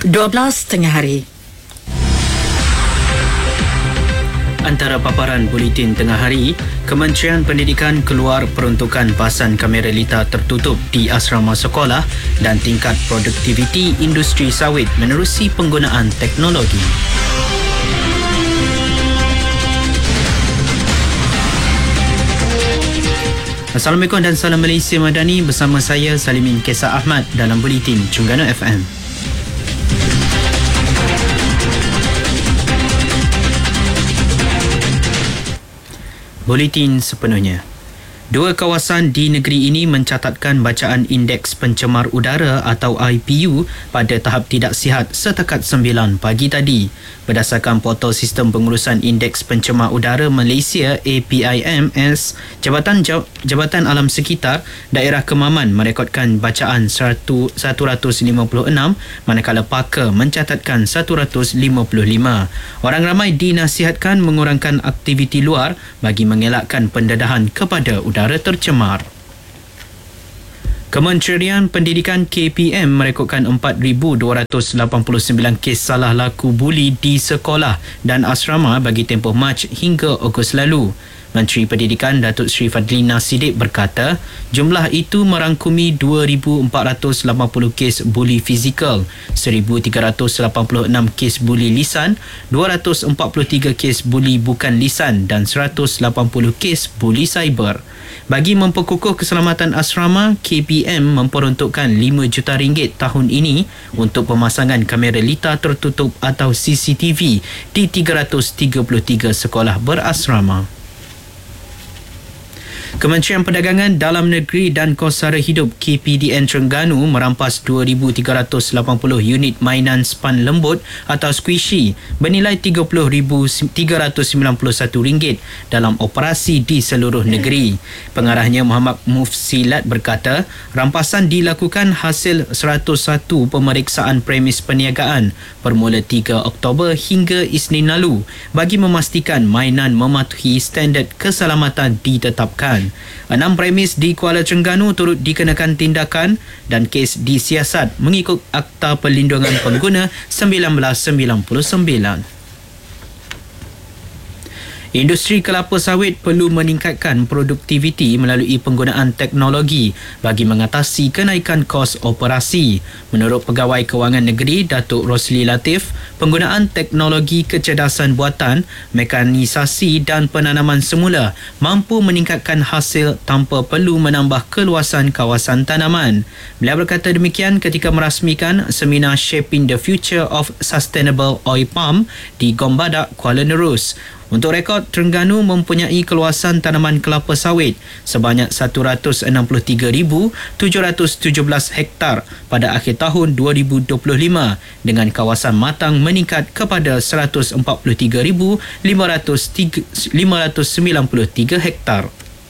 12 tengah hari. Antara paparan buletin tengah hari, Kementerian Pendidikan keluar peruntukan pasan kamera lita tertutup di asrama sekolah dan tingkat produktiviti industri sawit menerusi penggunaan teknologi. Assalamualaikum dan salam Malaysia Madani, bersama saya Salimin Kesar Ahmad dalam buletin Terengganu FM. Buletin sepenuhnya. Dua kawasan di negeri ini mencatatkan bacaan Indeks Pencemar Udara atau IPU pada tahap tidak sihat setakat 9 pagi tadi. Berdasarkan portal Sistem Pengurusan Indeks Pencemar Udara Malaysia APIMS, Jabatan Alam Sekitar Daerah Kemaman merekodkan bacaan 156, manakala Paka mencatatkan 155. Orang ramai dinasihatkan mengurangkan aktiviti luar bagi mengelakkan pendedahan kepada udara tercemar. Kementerian Pendidikan KPM merekodkan 4,289 kes salah laku buli di sekolah dan asrama bagi tempoh Mac hingga Ogos lalu. Menteri Pendidikan Datuk Seri Fadlina Siddiq berkata, jumlah itu merangkumi 2,480 kes buli fizikal, 1,386 kes buli lisan, 243 kes buli bukan lisan dan 180 kes buli cyber. Bagi memperkukuh keselamatan asrama, KPM memperuntukkan RM5 juta tahun ini untuk pemasangan kamera lita tertutup atau CCTV di 333 sekolah berasrama. Kementerian Perdagangan Dalam Negeri dan Kos Sara Hidup KPDN Terengganu merampas 2,380 unit mainan span lembut atau squishy bernilai RM30,391 dalam operasi di seluruh negeri. Pengarahnya Muhammad Mufsilat berkata, rampasan dilakukan hasil 101 pemeriksaan premis perniagaan bermula 3 Oktober hingga Isnin lalu bagi memastikan mainan mematuhi standard keselamatan ditetapkan. 6 premis di Kuala Terengganu turut dikenakan tindakan dan kes disiasat mengikut Akta Perlindungan Pengguna 1999. Industri kelapa sawit perlu meningkatkan produktiviti melalui penggunaan teknologi bagi mengatasi kenaikan kos operasi. Menurut Pegawai Kewangan Negeri Datuk Rosli Latif, penggunaan teknologi kecerdasan buatan, mekanisasi dan penanaman semula mampu meningkatkan hasil tanpa perlu menambah keluasan kawasan tanaman. Beliau berkata demikian ketika merasmikan seminar Shaping the Future of Sustainable Oil Palm di Gombadak, Kuala Nerus. Untuk rekod, Terengganu mempunyai keluasan tanaman kelapa sawit sebanyak 163,717 hektar pada akhir tahun 2025 dengan kawasan matang meningkat kepada 143,593 hektar.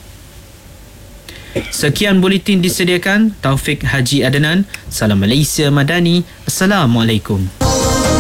Sekian buletin disediakan Taufik Haji Adnan. Salam Malaysia Madani. Assalamualaikum.